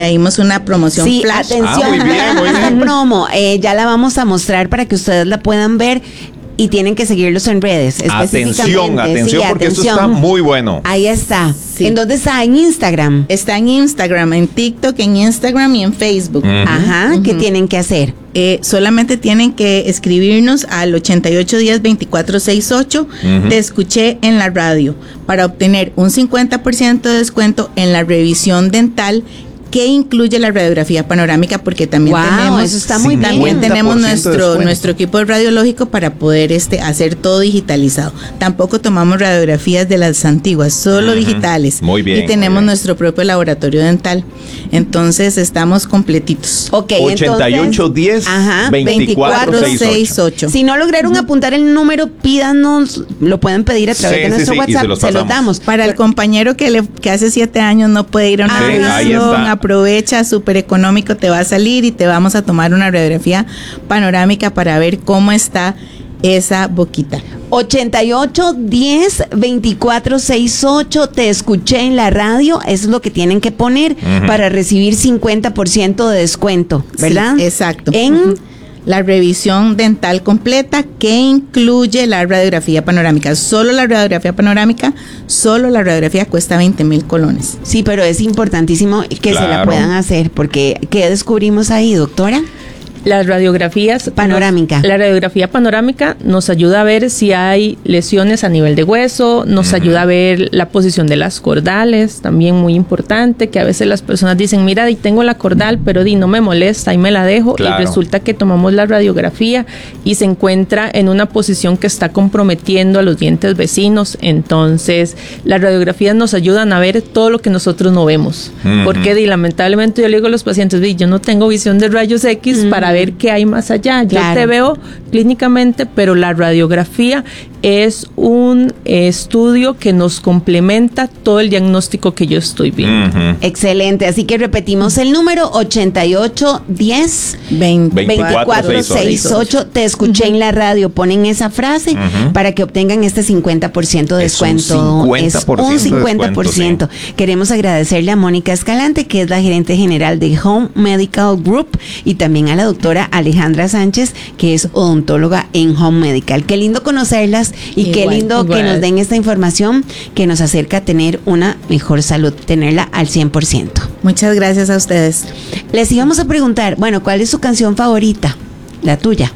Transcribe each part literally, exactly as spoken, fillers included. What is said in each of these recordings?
añadimos una promoción sí, flash. atención, Ah, muy bien, muy esta bien. promo eh, ya la vamos a mostrar para que ustedes la puedan ver y tienen que seguirlos en redes. Atención, específicamente. atención, Sí, porque atención. esto está muy bueno. Ahí está. Sí. ¿En dónde está? En Instagram. Está en Instagram, en TikTok, en Instagram y en Facebook. Ujú. Ajá, ¿qué tienen que hacer? Eh, solamente tienen que escribirnos al ochenta y ocho diez veinticuatro sesenta y ocho. Ujú. Te escuché en la radio para obtener un cincuenta por ciento de descuento en la revisión dental que incluye la radiografía panorámica, porque también Wow, tenemos eso está muy bien. también tenemos cincuenta por ciento de nuestro descuento. nuestro equipo radiológico para poder este hacer todo digitalizado. Tampoco tomamos radiografías de las antiguas, solo Ujú. digitales. Muy bien, Y tenemos muy bien. nuestro propio laboratorio dental. Entonces estamos completitos. Ok, ochenta y ocho diez Ajá, veinticuatro sesenta y ocho. Si no lograron apuntar el número, pídanos, lo pueden pedir a través Sí, de sí, nuestro sí, y se WhatsApp, los se los pasamos. damos. Para el compañero que le que hace siete años no puede ir a una Sí, ahí revisión, está. aprovecha, súper económico te va a salir y te vamos a tomar una radiografía panorámica para ver cómo está esa boquita. ochenta y ocho diez veinticuatro sesenta y ocho, te escuché en la radio, eso es lo que tienen que poner Ujú. para recibir cincuenta por ciento de descuento, ¿verdad? Sí, exacto. En Ujú. La revisión dental completa que incluye la radiografía panorámica. Solo la radiografía panorámica, solo la radiografía cuesta veinte mil colones. Sí, pero es importantísimo que se la Claro. puedan hacer, porque ¿qué descubrimos ahí, doctora? Las radiografías Panorámica. nos- la radiografía panorámica nos ayuda a ver si hay lesiones a nivel de hueso, nos ayuda a ver la posición de las cordales, también muy importante, que a veces las personas dicen, mira, di, tengo la cordal, pero di, no me molesta y me la dejo, Claro. y resulta que tomamos la radiografía y se encuentra en una posición que está comprometiendo a los dientes vecinos. Entonces, las radiografías nos ayudan a ver todo lo que nosotros no vemos. Ujú. Porque di, lamentablemente yo le digo a los pacientes, di, yo no tengo visión de rayos X para ver qué hay más allá. Yo Claro. te veo clínicamente, pero la radiografía es un eh, estudio que nos complementa todo el diagnóstico que yo estoy viendo. Ujú. Excelente, así que repetimos el número ochenta y ocho diez veinte. veinticuatro sesenta y ocho. Te escuché en la radio, ponen esa frase Ujú. para que obtengan este cincuenta por ciento de Es un descuento. cincuenta por ciento Es un cincuenta por ciento. de descuento, Queremos agradecerle a Mónica Escalante, que es la gerente general de Home Medical Group, y también a la doctora Alejandra Sánchez, que es odontóloga en Home Medical. Qué lindo conocerlas y qué Igual, lindo que igual. nos den esta información que nos acerca a tener una mejor salud, tenerla al cien por ciento. Muchas gracias a ustedes. Les íbamos a preguntar, bueno, ¿cuál es su canción favorita? La tuya.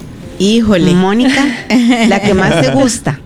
Híjole. Mónica, la que más te gusta.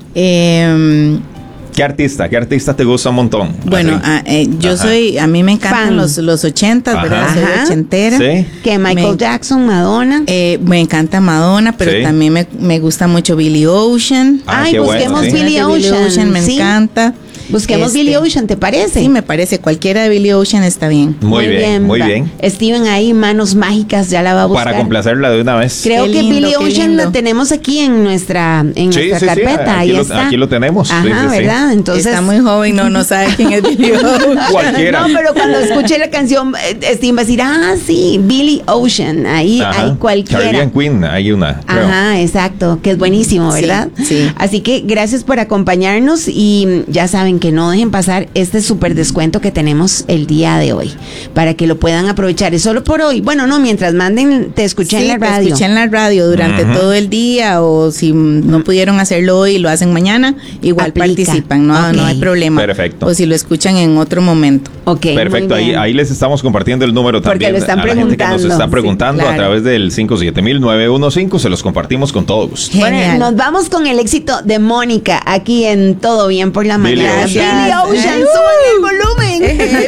Eh, ¿Qué artista? ¿Qué artista te gusta un montón? bueno, Así. ah, eh, yo Ajá. soy, a mí me encantan Fan. los, los ochentas, ¿verdad? Ajá. Soy Ajá. ochentera. Sí. Que Michael Me- Jackson, Madonna. Eh, me encanta Madonna, pero Sí. también me, me gusta mucho Billie Ocean. Ah, Ay, qué bueno, busquemos sí. Billie De Ocean. me sí. encanta. Busquemos Este, Billie Ocean, ¿te parece? Sí, me parece. Cualquiera de Billie Ocean está bien. Muy bien, muy va. bien. Steven ahí, manos mágicas, ya la va a buscar. Para complacerla de una vez. Creo Qué que lindo, Billie qué Ocean lindo. la tenemos aquí en nuestra, en Sí, nuestra sí, sí, carpeta. aquí Ahí lo- está. aquí lo tenemos. Sí, Ajá, sí, sí. ¿verdad? Entonces. Está muy joven, no, no sabe quién es Billie Ocean. Cualquiera. No, pero cuando escuche la canción, eh, Steven va a decir, ah, sí, Billie Ocean. Ahí Ajá. hay cualquiera. Caribbean Queen, hay una. creo. Ajá, exacto, que es buenísimo, Sí, ¿verdad? sí. Así que gracias por acompañarnos y ya saben que no dejen pasar este súper descuento que tenemos el día de hoy para que lo puedan aprovechar. Es solo por hoy. Bueno, no, mientras manden, te escuché Sí, en la te radio. escuché en la radio durante Ujú. todo el día, o si mm, no pudieron hacerlo hoy y lo hacen mañana, igual Aplica. participan, no, Ok. no hay problema. Perfecto. O si lo escuchan en otro momento. Ok, muy Perfecto, ahí, bien. ahí les estamos compartiendo el número Porque también lo están a la gente que nos preguntando. está preguntando Sí, a claro. través del cinco siete mil nueve uno cinco, se los compartimos con todo gusto. Bueno, Genial. nos vamos con el éxito de Mónica aquí en Todo Bien por la Billie Mañana. Ocean. Billie Ocean, súbanle el volumen.